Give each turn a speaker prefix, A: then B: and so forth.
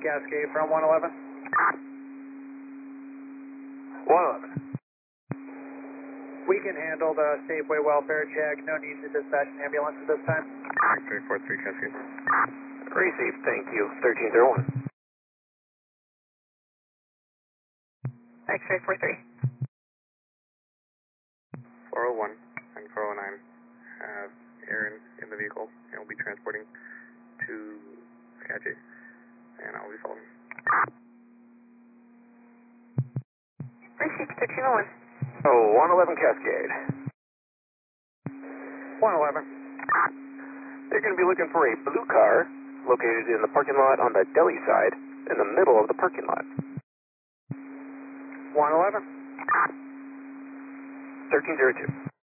A: Cascade from 111.
B: 111.
A: We can handle the Safeway welfare check. No need to dispatch an ambulance at this time.
C: X-ray 43 Cascade.
B: Received, thank you. 1301.
D: X-ray 43.
C: 401 and 409 have Aaron in the vehicle and will be transporting to Skagit, and I'll be following.
D: Received 1301.
B: Oh, 111 Cascade.
A: 111.
B: They're going to be looking for a blue car located in the parking lot on the deli side in the middle of the parking lot.
A: 111.
B: 1302.